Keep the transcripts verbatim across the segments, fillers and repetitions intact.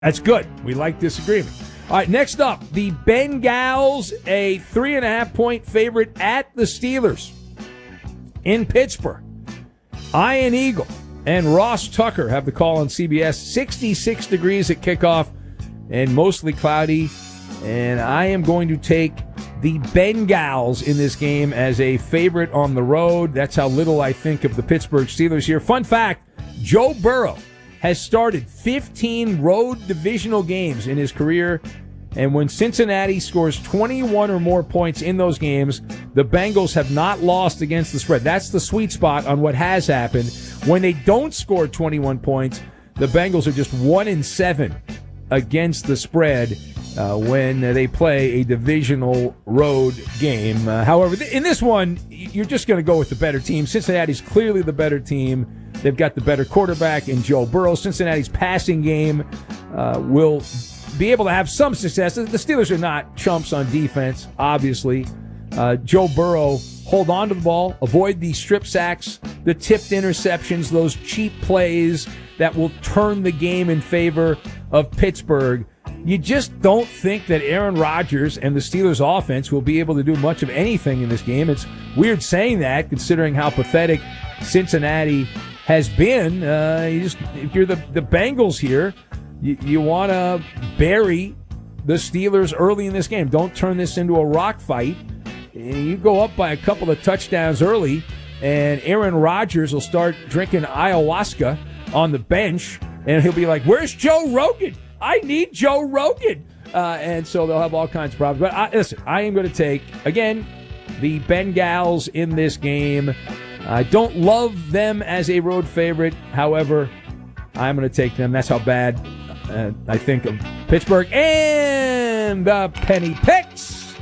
That's good. We like disagreement. All right, next up, the Bengals, a three and a half point favorite at the Steelers in Pittsburgh. Ian Eagle and Ross Tucker have the call on C B S. sixty-six degrees at kickoff and mostly cloudy. And I am going to take the Bengals in this game as a favorite on the road. That's how little I think of the Pittsburgh Steelers here. Fun fact, Joe Burrow has started fifteen road divisional games in his career. And when Cincinnati scores twenty-one or more points in those games, the Bengals have not lost against the spread. That's the sweet spot on what has happened. When they don't score twenty-one points, the Bengals are just one and seven against the spread uh, when they play a divisional road game. Uh, however, th- in this one, you're just going to go with the better team. Cincinnati's clearly the better team. They've got the better quarterback in Joe Burrow. Cincinnati's passing game uh, will be able to have some success. The Steelers are not chumps on defense, obviously. Uh, Joe Burrow, hold on to the ball, avoid the strip sacks, the tipped interceptions, those cheap plays that will turn the game in favor of Pittsburgh. You just don't think that Aaron Rodgers and the Steelers offense will be able to do much of anything in this game. It's weird saying that, considering how pathetic Cincinnati has been. Uh, you just, if you're the, the Bengals here, you, you want to bury the Steelers early in this game. Don't turn this into a rock fight. You go up by a couple of touchdowns early, and Aaron Rodgers will start drinking ayahuasca on the bench, and he'll be like, where's Joe Rogan? I need Joe Rogan. Uh, and so they'll have all kinds of problems. But I, listen, I am going to take, again, the Bengals in this game. I don't love them as a road favorite. However, I'm going to take them. That's how bad uh, I think of Pittsburgh. And the penny picks.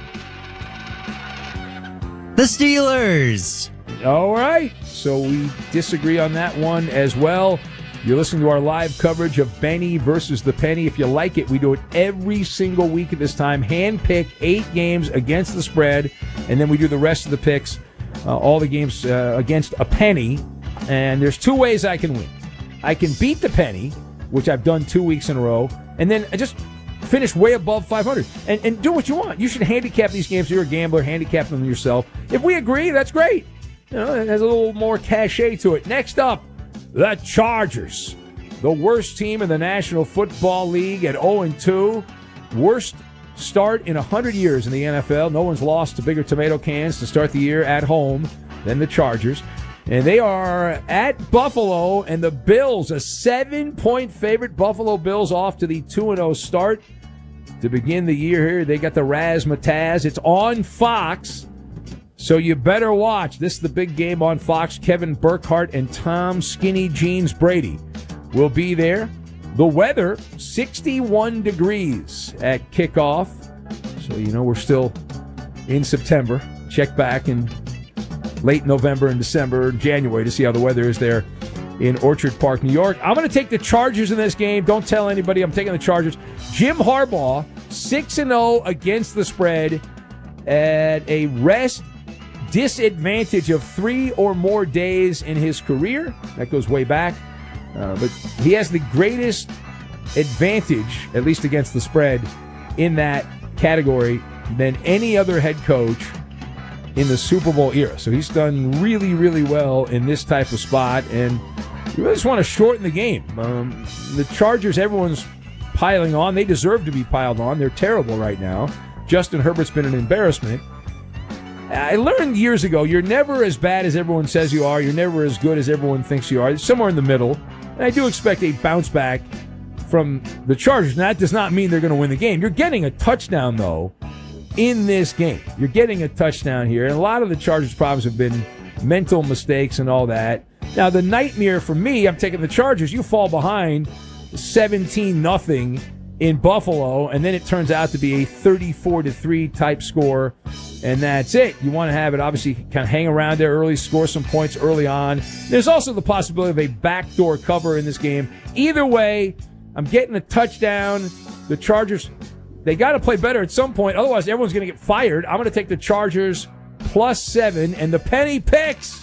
The Steelers. All right. So we disagree on that one as well. You're listening to our live coverage of Benny versus the Penny. If you like it, we do it every single week at this time. Hand-pick eight games against the spread, and then we do the rest of the picks. Uh, all the games uh, against a penny, and there's two ways I can win. I can beat the penny, which I've done two weeks in a row, and then I just finish way above five hundred. And, and do what you want. You should handicap these games. You're a gambler. Handicap them yourself. If we agree, that's great. You know, it has a little more cachet to it. Next up, the Chargers, the worst team in the National Football League at oh and two. Worst start in one hundred years in the N F L. No one's lost to bigger tomato cans to start the year at home than the Chargers. And they are at Buffalo, and the Bills, a seven-point favorite. Buffalo Bills off to the two and oh start to begin the year here. They got the razzmatazz. It's on Fox, so you better watch. This is the big game on Fox. Kevin Burkhardt and Tom Skinny Jeans Brady will be there. The weather, sixty-one degrees at kickoff. So, you know, we're still in September. Check back in late November and December, January to see how the weather is there in Orchard Park, New York. I'm going to take the Chargers in this game. Don't tell anybody I'm taking the Chargers. Jim Harbaugh, six and oh against the spread at a rest disadvantage of three or more days in his career. That goes way back. Uh, but he has the greatest advantage, at least against the spread, in that category than any other head coach in the Super Bowl era. So he's done really, really well in this type of spot, and you really just want to shorten the game. Um, the Chargers, everyone's piling on. They deserve to be piled on. They're terrible right now. Justin Herbert's been an embarrassment. I learned years ago, you're never as bad as everyone says you are. You're never as good as everyone thinks you are. It's somewhere in the middle. And I do expect a bounce back from the Chargers. Now, that does not mean they're going to win the game. You're getting a touchdown, though, in this game. You're getting a touchdown here. And a lot of the Chargers' problems have been mental mistakes and all that. Now, the nightmare for me, I'm taking the Chargers. You fall behind seventeen nothing in Buffalo, and then it turns out to be a thirty-four to three type score, and that's it. You want to have it, obviously, kind of hang around there early, score some points early on. There's also the possibility of a backdoor cover in this game. Either way, I'm getting a touchdown. The Chargers, they got to play better at some point. Otherwise, everyone's going to get fired. I'm going to take the Chargers plus seven, and the penny picks.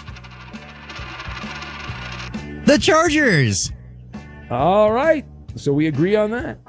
The Chargers. All right. So we agree on that.